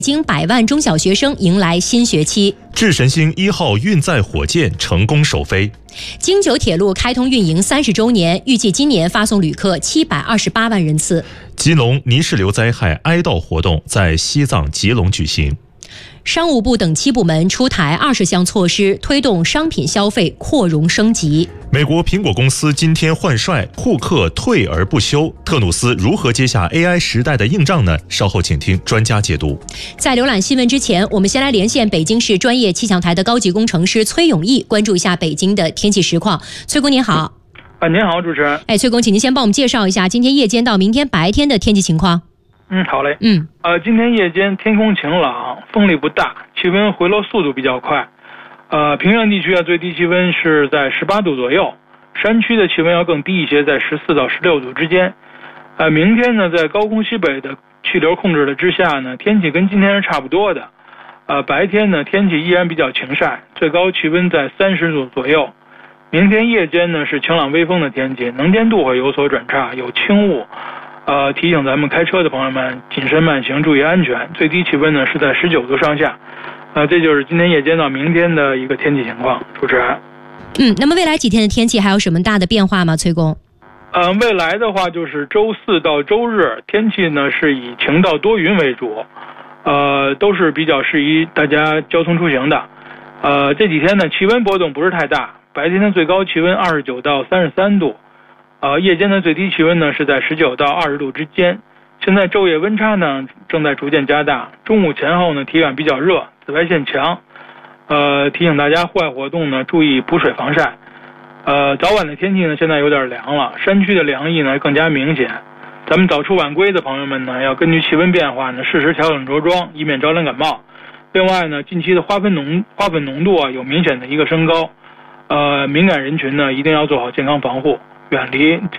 京100万中小学生迎来新学期。 智神星1号运载火箭成功首飞。 京九铁路开通运营30周年，预计今年发送旅客728万人次。 吉隆泥石流灾害哀悼活动在西藏吉隆举行。 商务部等7部门出台20项措施，推动商品消费扩容升级。 美国苹果公司今天换帅，库克退而不休，特努斯如何接下 AI 时代的硬仗呢？稍后请听专家解读。 在浏览新闻之前，我们先来连线北京市专业气象台的高级工程师崔永义，关注一下北京的天气实况。崔工您好。 您好，主持人。 崔工，请您先帮我们介绍一下今天夜间到明天白天的天气情况。 好嘞。今天夜间天空晴朗，风力不大，气温回落速度比较快。平原地区最低气温是在18度左右，山区的气温要更低一些，在14到16度之间。明天呢，在高空西北的气流控制的之下呢，天气跟今天是差不多的。白天呢，天气依然比较晴晒，最高气温在30度左右。明天夜间呢，是晴朗微风的天气，能见度会有所转差，有轻雾。提醒咱们开车的朋友们谨慎慢行，注意安全。最低气温呢是在19度上下。这就是今天夜间到明天的一个天气情况。主持人。 那么未来几天的天气还有什么大的变化吗？崔工。 未来的话就是周4到周日，天气呢是以晴到多云为主，都是比较适宜大家交通出行的。这几天呢气温波动不是太大，白天的最高气温29到33度。夜间的最低气温呢是在19到20度之间。现在昼夜温差呢正在逐渐加大，中午前后呢体感比较热，紫外线强。提醒大家户外活动呢注意补水防晒。早晚的天气呢现在有点凉了，山区的凉意呢更加明显。咱们早出晚归的朋友们呢要根据气温变化呢适时调整着装，以免着凉感冒。另外呢，近期的花粉浓度有明显的一个升高。敏感人群呢一定要做好健康防护，远离